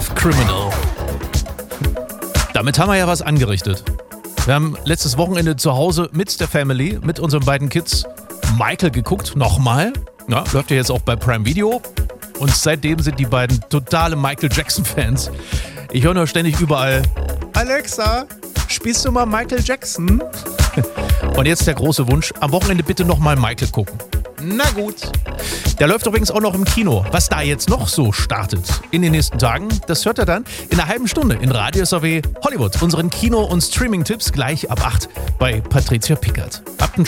Love Criminal. Damit haben wir ja was angerichtet. Wir haben letztes Wochenende zu Hause mit der Family, mit unseren beiden Kids, Michael geguckt. Nochmal. Ja, läuft ja jetzt auch bei Prime Video. Und seitdem sind die beiden totale Michael Jackson-Fans. Ich höre nur ständig überall: Alexa, spielst du mal Michael Jackson? Und jetzt der große Wunsch: am Wochenende bitte nochmal Michael gucken. Na gut. Der läuft übrigens auch noch im Kino. Was da jetzt noch so startet in den nächsten Tagen, das hört er dann in einer halben Stunde in Radio SAW Hollywood. Unseren Kino- und Streaming-Tipps gleich ab 8 bei Patricia Pickert. Habt einen